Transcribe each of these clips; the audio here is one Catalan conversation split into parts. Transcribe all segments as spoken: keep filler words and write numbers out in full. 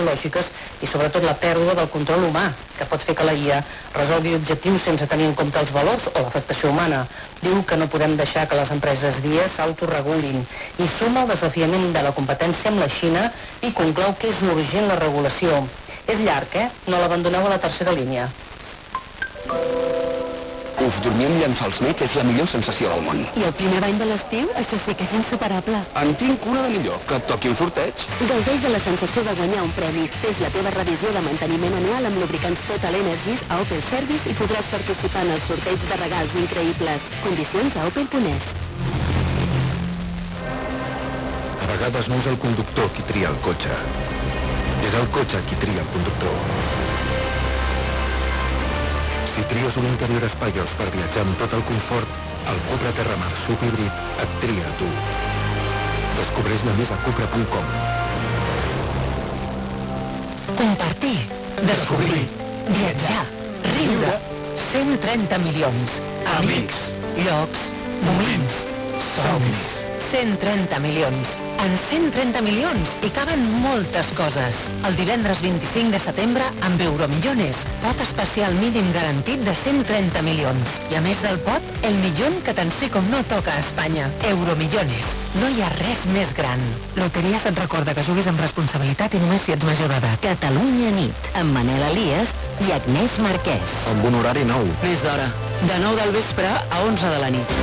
tecnològiques i sobretot la pèrdua del control humà, que pot fer que la I A resolgui objectius sense tenir en compte els valors o l'afectació humana. Diu que no podem deixar que les empreses d'I A s'autoregulin i suma el desafiament de la competència amb la Xina i conclou que és urgent la regulació. És llarg, eh? No l'abandoneu a la tercera línia. Uf, dormir amb llençols nets és la millor sensació del món. I el primer bany de l'estiu? Això sí que és insuperable. En tinc una de millor, que et toqui un sorteig. Gaudeix de la sensació de guanyar un premi. Fes la teva revisió de manteniment anual amb lubricants Total Energies a Opel Service i podràs participar en el sorteig de regals increïbles. Condicions a opel punt es. A vegades no és el conductor qui tria el cotxe. És el cotxe qui tria el conductor. Si tries un interior espaiós per viatjar amb tot el confort, el Cupra Terramar Subhíbrid et tria a tu. Descobreix-ne més a cupra punt com. Compartir, descobrir, viatjar, riure. cent trenta milions. Amics, llocs, moments, somnis. cent trenta milions. En cent trenta milions hi caben moltes coses. El divendres vint-i-cinc de setembre, amb Euromillones, pot especial mínim garantit de cent trenta milions. I a més del pot, el milió que tant sí com no toca a Espanya. Euromillones. No hi ha res més gran. Loteries et recorda que juguis amb responsabilitat i només si ets major d'edat. Catalunya nit, amb Manel Elias i Agnès Marquès. Amb un horari nou. Més d'hora. De nou del vespre a onze de la nit.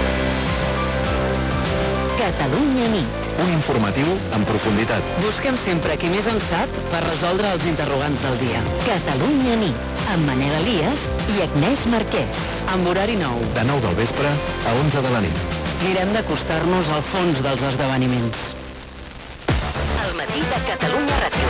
Catalunya nit. Un informatiu en profunditat. Busquem sempre qui més en sap per resoldre els interrogants del dia. Catalunya nit, amb Manel Elias i Agnès Marquès. Amb horari nou. De nou del vespre a onze de la nit. Mirem d'acostar-nos al fons dels esdeveniments. El matí de Catalunya Ràdio.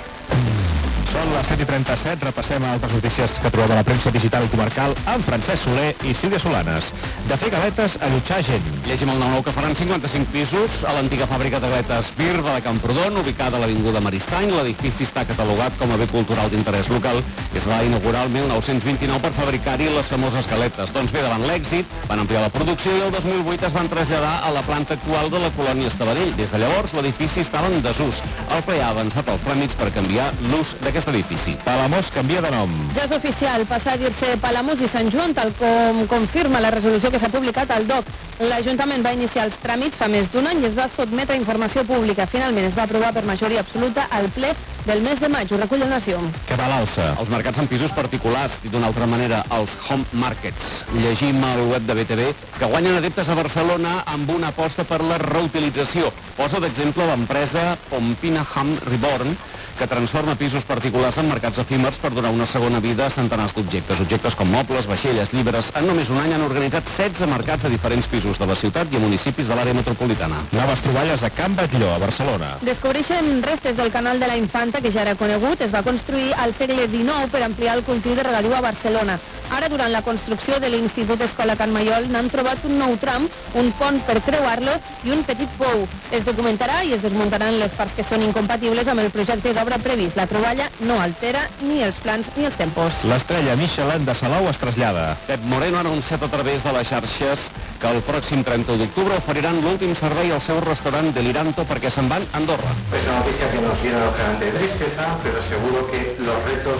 Són les set i trenta-set, repassem altres notícies que trobeu a la premsa digital i comarcal amb Francesc Soler i Sílvia Solanes. De fer galetes a allotjar gent. Llegim el nou nou que faran cinquanta-cinc pisos a l'antiga fàbrica de galetes Birba de Camprodon, ubicada a l'avinguda Maristany. L'edifici està catalogat com a bé cultural d'interès local i es va inaugurar el mil nou-cents vint-i-nou per fabricar-hi les famoses galetes. Doncs bé, davant l'èxit, van ampliar la producció i el dos mil vuit es van traslladar a la planta actual de la colònia Estavanell. Des de llavors, l'edifici estava en desús. El ple ha avançat els tràmits per canviar l'ús d'aquest edifici. Palamós canvia de nom. Ja és oficial, passa a dir-se Palamós i Sant Joan, tal com confirma la resolució que s'ha publicat al D O C. L'Ajuntament va iniciar els tràmits fa més d'un any i es va sotmetre a informació pública. Finalment es va aprovar per majoria absoluta al ple del mes de maig. Ho recull la Nació. Que va l'alça. Els mercats en pisos particulars, dit d'una altra manera, els home markets. Llegim al web de B T V que guanyen adeptes a Barcelona amb una aposta per la reutilització. Posa d'exemple l'empresa Pompina Ham Reborn, que transforma pisos particulars en mercats efímers per donar una segona vida a centenars d'objectes. Objectes com mobles, vaixelles, llibres. En només un any han organitzat setze mercats a diferents pisos de la ciutat i a municipis de l'àrea metropolitana. Noves troballes a Can Batlló, a Barcelona. Descobreixen restes del canal de la Infanta, que ja era conegut. Es va construir al segle dinou per ampliar el cultiu de regadiu a Barcelona. Ara, durant la construcció de l'Institut Escola Can Maiol, n'han trobat un nou tram, un pont per creuar-lo i un petit pou. Es documentarà i es desmuntaran les parts que són incompatibles amb el projecte d'obra previst. La troballa no altera ni els plans ni els tempos. L'estrella Michelin de Salou es trasllada. Pep Moreno ha anunciat a través de les xarxes que el pròxim trenta d'octubre oferiran l'últim servei al seu restaurant Deliranto perquè se'n van a Andorra. Es una noticia que nos viene lógicamente de tristeza, pero seguro que los retos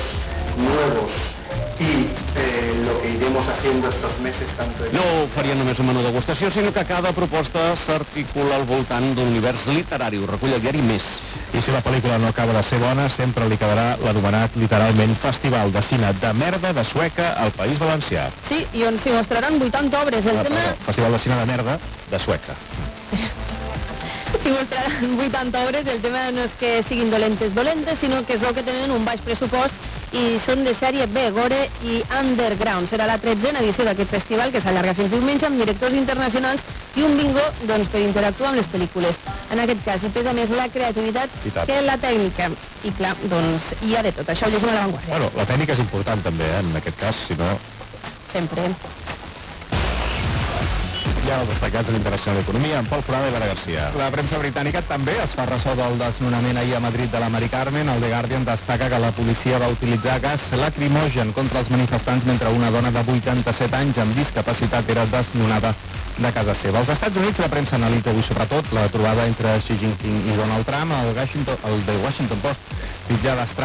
nuevos y eh, lo que iremos haciendo estos meses tanto en... No oferien només un menú degustació, sinó que cada proposta s'articula al voltant d'un univers literari. Ho recull el diari Més. I si la pel·lícula no acaba de ser bona, sempre li quedarà l'anomenat literalment Festival de Cine de Merda de Sueca al País Valencià. Sí, i on s'hi mostraran vuitanta obres. El ah, tema... perdó, Festival de Cine de Merda de Sueca. S'hi mostraran vuitanta obres. El tema no és que siguin dolentes dolentes, sinó que es veu que tenen un baix pressupost i són de sèrie B, Gore i Underground. Serà la tretzena edició d'aquest festival que s'allarga fins diumenge amb directors internacionals i un bingo doncs, per interactuar amb les pel·lícules. En aquest cas hi pesa més la creativitat que la tècnica. I clar, doncs hi ha de tot. Això ho llegim a l'avantguàrdia. Bueno, la tècnica és important també, eh, en aquest cas, si no... Sempre. Ja els destacats de l'Internacional d'Economia, amb Pol Forada i Lara Garcia. La premsa britànica també es fa ressò del desnonament ahir a Madrid de la Mari Carmen. El The Guardian destaca que la policia va utilitzar gas lacrimogen contra els manifestants mentre una dona de vuitanta-set anys amb discapacitat era desnonada de casa seva. Als Estats Units la premsa analitza avui sobretot la trobada entre Xi Jinping i Donald Trump. El, Washington, el The Washington Post titlla d'estrany